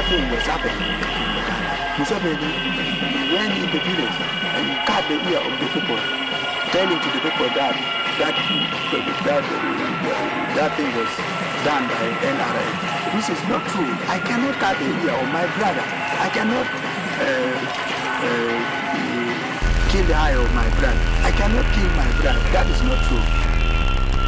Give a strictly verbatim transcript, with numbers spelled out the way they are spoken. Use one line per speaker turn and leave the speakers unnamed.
thing was happening in the car. Museveni went in the village and cut the ear of the people, telling to the people that that that, that, that thing was done by N R A. This is not true. I cannot cut the ear of my brother. I cannot uh, uh, kill the eye of my brother. I cannot kill my brother. That is not true.